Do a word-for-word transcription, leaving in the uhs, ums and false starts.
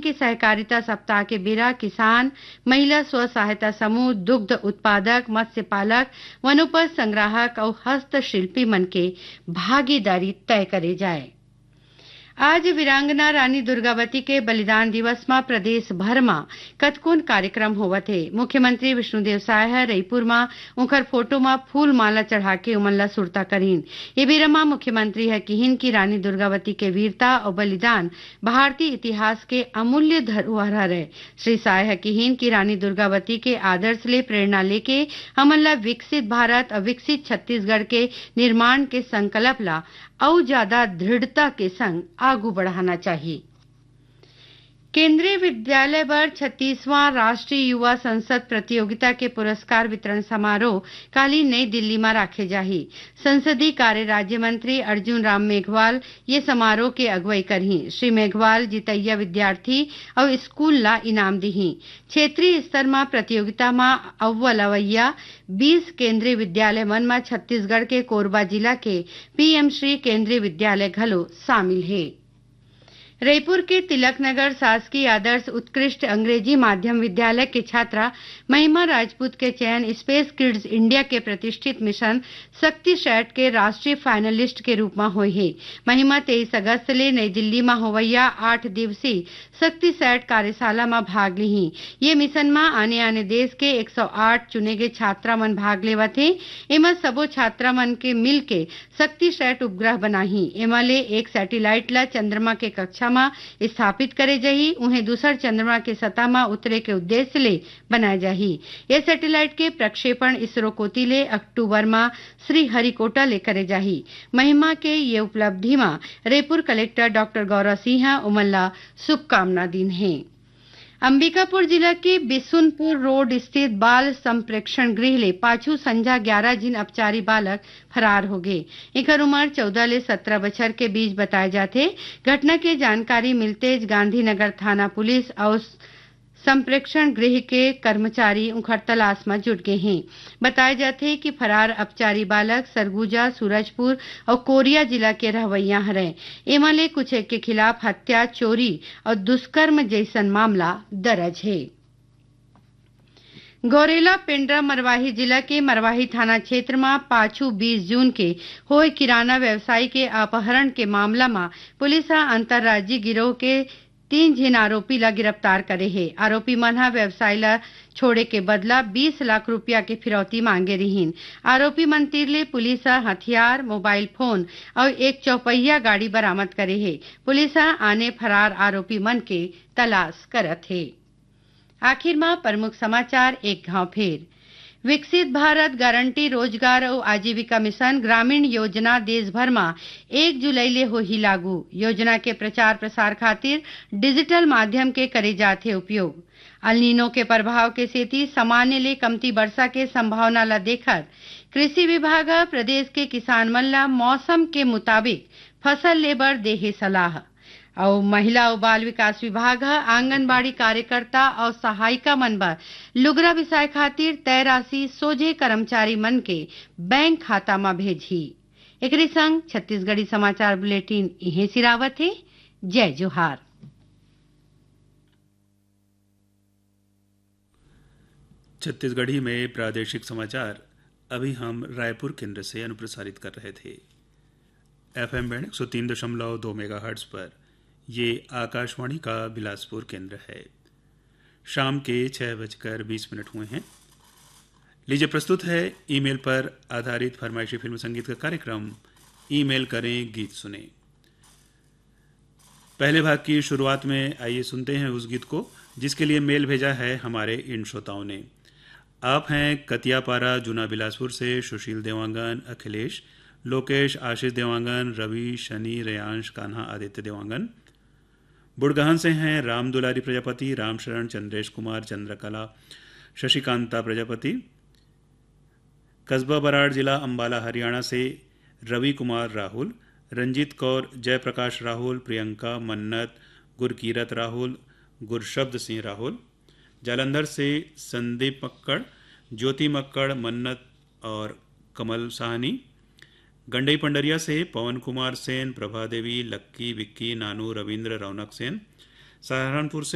के सहकारिता सप्ताह के बेरा किसान, महिला स्व सहायता समूह, दुग्ध उत्पादक, मत्स्य पालक, वनोपज संग्राहक और हस्तशिल्पी मन के भागीदारी तय करे जाए। आज वीरांगना रानी दुर्गावती के बलिदान दिवस में प्रदेश भर में कतकोन कार्यक्रम होवत है। मुख्यमंत्री विष्णुदेव साय रईपुर में उनकर फोटो में फूल माला चढ़ा के उमन ला सुरता करीन। ये बेरा में मुख्यमंत्री है किहिन की रानी दुर्गावती के वीरता और बलिदान भारतीय इतिहास के अमूल्य धरोहर है। श्री साय है किहिन की रानी दुर्गावती के आदर्श ले प्रेरणा लेके हमन ला विकसित भारत और विकसित छत्तीसगढ़ के निर्माण के संकल्प ला और ज्यादा दृढ़ता के संग आगू बढ़ाना चाहिए। केंद्रीय विद्यालय पर छत्तीसवां राष्ट्रीय युवा संसद प्रतियोगिता के पुरस्कार वितरण समारोह काली नई दिल्ली में राखे जाही। संसदीय कार्य राज्य मंत्री अर्जुन राम मेघवाल ये समारोह के अगुवाई करही। श्री मेघवाल जितैया विद्यार्थी और स्कूल ला इनाम दिही। क्षेत्रीय स्तर में प्रतियोगिता में अव्वल अवैया बीस केंद्रीय विद्यालय मन में छत्तीसगढ़ के कोरबा जिला के पीएम श्री केंद्रीय विद्यालय घलो शामिल है। रईपुर के तिलक नगर शासकीय आदर्श उत्कृष्ट अंग्रेजी माध्यम विद्यालय के छात्रा महिमा राजपूत के चयन स्पेस किड्स इंडिया के प्रतिष्ठित मिशन शक्ति सैट के राष्ट्रीय फाइनलिस्ट के रूप में हुई है। महिमा तेईस अगस्त ले नई दिल्ली में होवैया आठ दिवसीय शक्ति सैट कार्यशाला में भाग ली। ये मिशन में आने आने देश के एक सौ आठ चुने गए छात्रा मन भाग लेवत थे। एमा सबो छात्रा मन के मिल के शक्ति सैट उपग्रह बनाही। एमा ले एक सैटेलाइट ला चंद्रमा के कक्षा में स्थापित करे जाही। उन्हें दूसर चंद्रमा के सतह में उतरे के उद्देश्य ले बनाए जाही। ये सैटेलाइट के प्रक्षेपण इसरो कोती ले अक्टूबर में श्री हरिकोटा ले करे जाही। महिमा के ये उपलब्धि में रईपुर कलेक्टर डॉक्टर गौरव सिंह उमल्ला शुभकामना दिन है। अंबिकापुर जिला के बिसुनपुर रोड स्थित बाल संप्रेक्षण गृह ले पाछू संझा ग्यारह जिन अपचारी बालक फरार हो गए। एकर उम्र चौदह ले सत्रह बछर के बीच बताए जाते। घटना के जानकारी मिलते गांधीनगर थाना पुलिस और संप्रेक्षण गृह के कर्मचारी उनकर तलाश में जुट गए हैं। बताए जाते कि फरार अपचारी बालक सरगुजा, सूरजपुर और कोरिया जिला के रहवैया हरे। एमा ले कुछ के खिलाफ हत्या, चोरी और दुष्कर्म जैसन मामला दर्ज है। गौरेला पेंड्रा मरवाही जिला के मरवाही थाना क्षेत्र में पाछू बीस जून के होए किराना व्यवसायी के अपहरण के मामला में पुलिस अंतर्राज्यीय गिरोह के तीन जिन आरोपी ला गिरफ्तार करे है। आरोपी मन हा व्यवसायी ला छोड़े के बदला बीस लाख रुपया के फिरौती मांगे रहीन। आरोपी मन तीर ले पुलिस हथियार, मोबाइल फोन और एक चौपहिया गाड़ी बरामद करे है। पुलिस आने फरार आरोपी मन के तलाश करत है। आखिर में प्रमुख समाचार एक घाव फेर। विकसित भारत गारंटी रोजगार और आजीविका मिशन ग्रामीण योजना देश भर में एक जुलाई ले हो ही लागू। योजना के प्रचार प्रसार खातिर डिजिटल माध्यम के करे जाते उपयोग। अल-नीनो के प्रभाव के सेती सामान्य ले कमती वर्षा के संभावना ला देखत कृषि विभाग प्रदेश के किसान मन ला मौसम के मुताबिक फसल लेबर देहे सलाह। और महिला और बाल विकास विभाग आंगनबाड़ी कार्यकर्ता और सहायिका मन बर लुगरा बिसाय खातिर तय राशि सोझे कर्मचारी मन के बैंक खाता में भेजी। एकरी संग छत्तीसगढ़ी समाचार बुलेटिन इहे सिरावत है। जय जोहार। छत्तीसगढ़ी में प्रादेशिक समाचार अभी हम रायपुर केंद्र से अनुप्रसारित कर रहे थे। एफएम बैंड एक सौ तीन दशमलव दो मेगाहर्ट्ज पर ये आकाशवाणी का बिलासपुर केंद्र है। शाम के छह बजकर बीस मिनट हुए हैं। लीजिए प्रस्तुत है ईमेल पर आधारित फरमाइशी फिल्म संगीत का कार्यक्रम ईमेल करें गीत सुने। पहले भाग की शुरुआत में आइए सुनते हैं उस गीत को जिसके लिए मेल भेजा है हमारे इन श्रोताओं ने। आप हैं कतियापारा जूना बिलासपुर से सुशील देवांगन, अखिलेश, लोकेश, आशीष देवांगन, रवि, शनि, रेयांश, कान्हा, आदित्य देवांगन। बुड़गहन से हैं राम दुलारी प्रजापति, रामशरण, चंद्रेश कुमार, चंद्रकला, शशिकांता प्रजापति। कस्बा बराड़ जिला अंबाला हरियाणा से रवि कुमार राहुल, रंजीत कौर, जयप्रकाश राहुल, प्रियंका, मन्नत, गुरकीरत राहुल, गुरशब्द सिंह राहुल। जालंधर से संदीप मक्कड़, ज्योति मक्कड़, मन्नत और कमल साहनी। गंडई पंडरिया से पवन कुमार सेन, प्रभा देवी, लक्की, विक्की, नानू, रविंद्र, रौनक सेन। सहारनपुर से